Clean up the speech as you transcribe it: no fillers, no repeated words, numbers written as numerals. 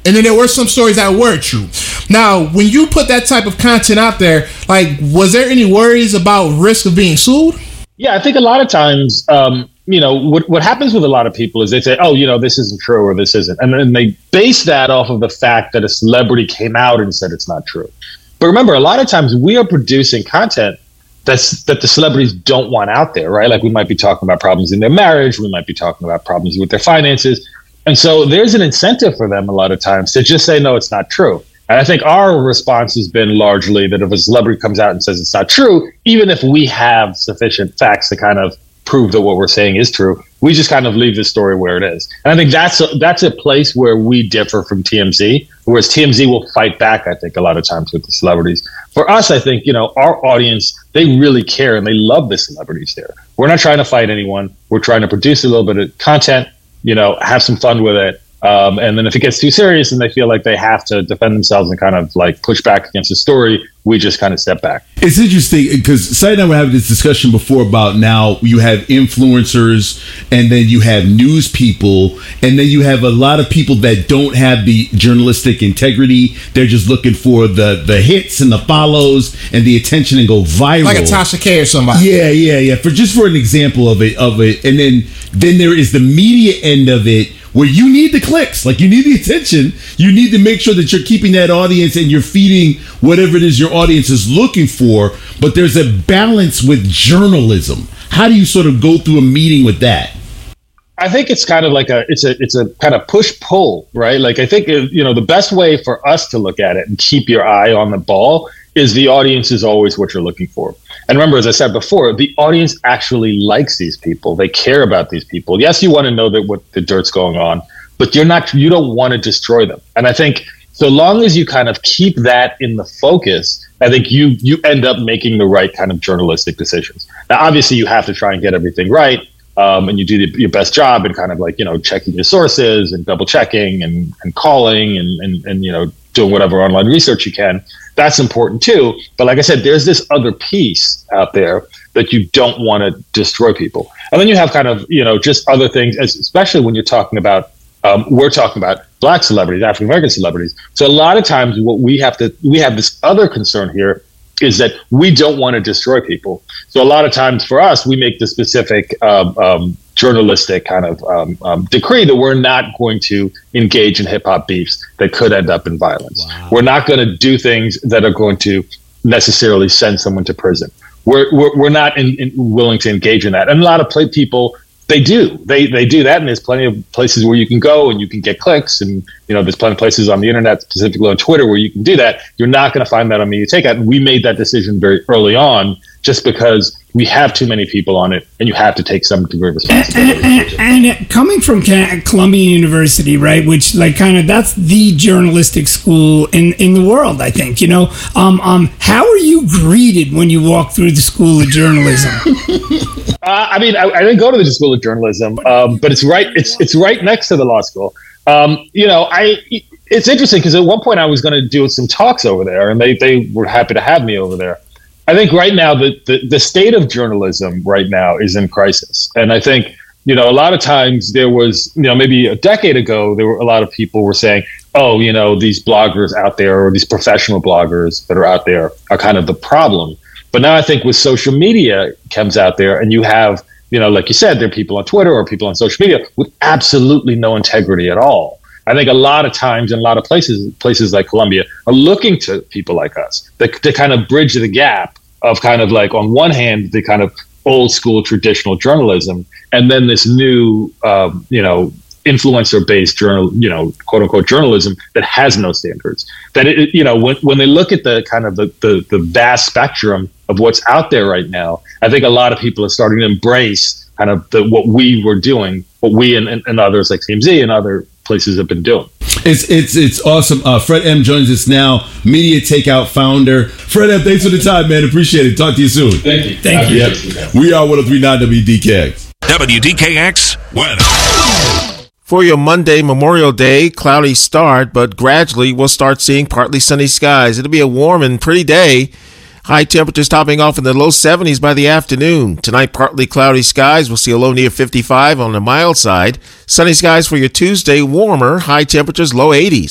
And then there were some stories that were true. Now, when you put that type of content out there, like, was there any worries about risk of being sued? Yeah, I think a lot of times, what happens with a lot of people is they say, oh, this isn't true or this isn't. And then they base that off of the fact that a celebrity came out and said it's not true. But remember, a lot of times we are producing content that the celebrities don't want out there, right? Like we might be talking about problems in their marriage. We might be talking about problems with their finances. And so there's an incentive for them a lot of times to just say, no, it's not true. And I think our response has been largely that if a celebrity comes out and says it's not true, even if we have sufficient facts to kind of prove that what we're saying is true, we just kind of leave the story where it is. And I think that's a place where we differ from TMZ, whereas TMZ will fight back, I think, a lot of times with the celebrities. For us, I think, our audience, they really care and they love the celebrities there. We're not trying to fight anyone. We're trying to produce a little bit of content, have some fun with it. And then if it gets too serious and they feel like they have to defend themselves and kind of like push back against the story, we just kind of step back. It's interesting because Sai and I were having this discussion before about now you have influencers and then you have news people and then you have a lot of people that don't have the journalistic integrity. They're just looking for the hits and the follows and the attention and go viral. Like a Tasha K or somebody. Yeah. For an example of it. And then there is the media end of it, where you need the clicks, like you need the attention. You need to make sure that you're keeping that audience and you're feeding whatever it is your audience is looking for. But there's a balance with journalism. How do you sort of go through a meeting with that? I think it's kind of like it's a kind of push-pull, right? Like I think, the best way for us to look at it and keep your eye on the ball is the audience is always what you're looking for. And remember, as I said before, the audience actually likes these people. They care about these people. Yes, you want to know that what the dirt's going on, but you don't want to destroy them. And I think so long as you kind of keep that in the focus, I think you end up making the right kind of journalistic decisions. Now, obviously, you have to try and get everything right. And you do your best job in kind of like, checking your sources and double checking and calling and doing whatever online research you can. That's important too. But like I said, there's this other piece out there that you don't want to destroy people. And then you have kind of, just other things, especially when you're talking about, we're talking about Black celebrities, African-American celebrities. So a lot of times what we have this other concern here is that we don't want to destroy people. So a lot of times for us, we make the specific journalistic kind of decree that we're not going to engage in hip hop beefs that could end up in violence. Wow. We're not going to do things that are going to necessarily send someone to prison. We're not willing to engage in that. And a lot of people, they do that. And there's plenty of places where you can go and you can get clicks. And, there's plenty of places on the internet, specifically on Twitter, where you can do that. You're not going to find that on Media Takeout. And we made that decision very early on just because we have too many people on it and you have to take some degree of responsibility. And coming from Columbia University, right, which like kind of that's the journalistic school in the world, I think, how are you greeted when you walk through the School of Journalism? I didn't go to the School of Journalism, but it's right next to the law school. It's interesting because at one point I was going to do some talks over there and they were happy to have me over there. I think right now the state of journalism right now is in crisis. And I think, a lot of times there was, maybe a decade ago, there were a lot of people were saying, oh, these bloggers out there or these professional bloggers that are out there are kind of the problem. But now I think with social media comes out there and you have, like you said, there are people on Twitter or people on social media with absolutely no integrity at all. I think a lot of times in a lot of places like Columbia are looking to people like us to kind of bridge the gap of kind of like, on one hand, the kind of old school traditional journalism, and then this new, influencer-based quote unquote journalism that has no standards. That when they look at the kind of the vast spectrum of what's out there right now, I think a lot of people are starting to embrace kind of what we were doing, what we and others like TMZ and other places have been doing. It's awesome. Fred M joins us now, Media Takeout founder. Fred M, thanks for the time, man. Appreciate it. Talk to you soon. Thank you. Thank you. Yep. We are 103.9 WDKX. WDKX weather. For your Monday, Memorial Day, cloudy start, but gradually we'll start seeing partly sunny skies. It'll be a warm and pretty day. High temperatures topping off in the low 70s by the afternoon. Tonight, partly cloudy skies. We'll see a low near 55 on the mild side. Sunny skies for your Tuesday, warmer. High temperatures, low 80s.